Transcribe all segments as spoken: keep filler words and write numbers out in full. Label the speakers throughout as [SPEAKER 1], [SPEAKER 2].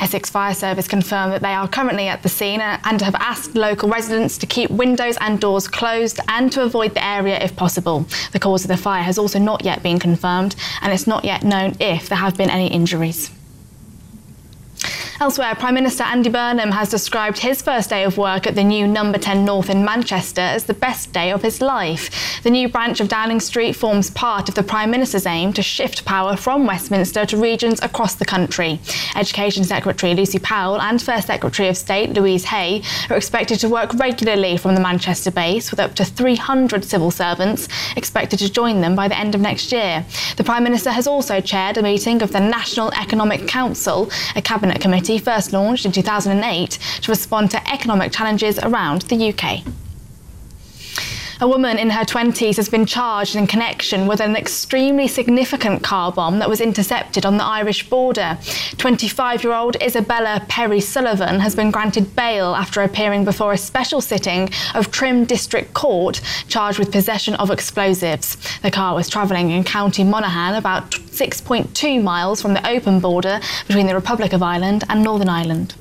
[SPEAKER 1] Essex Fire Service confirmed that they are currently at the scene and have asked local residents to keep windows and doors closed and to avoid the area if possible. The cause of the fire has also not yet been confirmed, and it's not yet known if there have been any injuries. Elsewhere, Prime Minister Andy Burnham has described his first day of work at the new Number ten North in Manchester as the best day of his life. The new branch of Downing Street forms part of the Prime Minister's aim to shift power from Westminster to regions across the country. Education Secretary Lucy Powell and First Secretary of State Louise Hay are expected to work regularly from the Manchester base, with up to three hundred civil servants expected to join them by the end of next year. The Prime Minister has also chaired a meeting of the National Economic Council, a cabinet committee first launched in two thousand eight to respond to economic challenges around the U K. A woman in her twenties has been charged in connection with an extremely significant car bomb that was intercepted on the Irish border. twenty-five-year-old Isabella Perry Sullivan has been granted bail after appearing before a special sitting of Trim District Court, charged with possession of explosives. The car was travelling in County Monaghan, about six point two miles from the open border between the Republic of Ireland and Northern Ireland.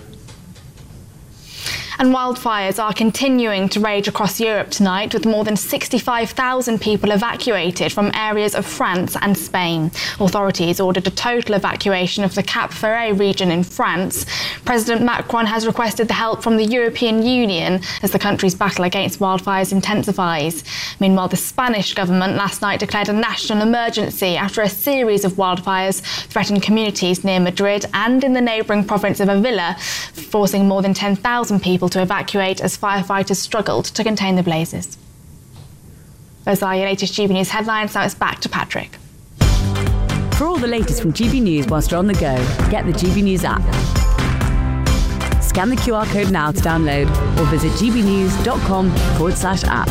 [SPEAKER 1] And wildfires are continuing to rage across Europe tonight, with more than sixty-five thousand people evacuated from areas of France and Spain. Authorities ordered a total evacuation of the Cap Ferret region in France. President Macron has requested the help from the European Union as the country's battle against wildfires intensifies. Meanwhile, the Spanish government last night declared a national emergency after a series of wildfires threatened communities near Madrid and in the neighbouring province of Avila, forcing more than ten thousand people to evacuate as firefighters struggled to contain the blazes. Those are your latest G B News headlines. Now it's back to Patrick.
[SPEAKER 2] For all the latest from G B News whilst you're on the go, get the G B News app. Scan the Q R code now to download or visit gbnews.com forward slash app.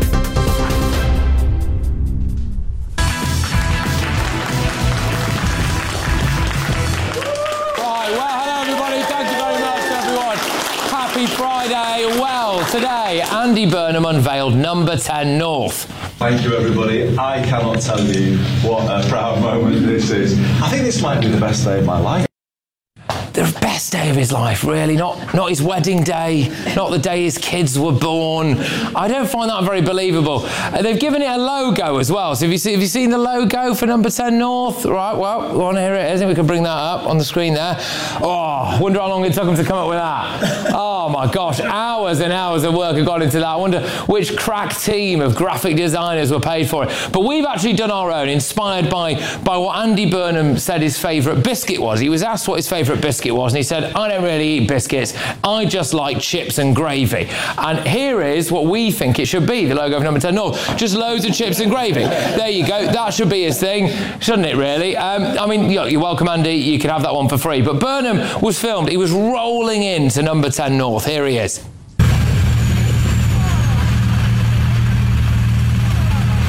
[SPEAKER 3] Happy Friday. Well, today, Andy Burnham unveiled Number ten North.
[SPEAKER 4] Thank you, everybody. I cannot tell you what a proud moment this is. I think this might be the best day of my life.
[SPEAKER 3] The best day of his life, really. Not not his wedding day, not the day his kids were born. I don't find that very believable. Uh, they've given it a logo as well. So have you, see, have you seen the logo for Number ten North? Right, well, well, here it is. We can bring that up on the screen there. Oh, wonder how long it took them to come up with that. Oh, my gosh. Hours and hours of work have gone into that. I wonder which crack team of graphic designers were paid for it. But we've actually done our own, inspired by, by what Andy Burnham said his favourite biscuit was. He was asked what his favourite biscuit was, and he said, I don't really eat biscuits, I just like chips and gravy. And here is what we think it should be, the logo of Number ten North. Just loads of chips and gravy. There you go, that should be his thing, shouldn't it really? Um, I mean, you're welcome, Andy, you can have that one for free. But Burnham was filmed, he was rolling into Number ten North. Here he is.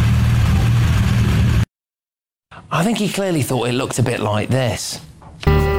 [SPEAKER 3] I think he clearly thought it looked a bit like this.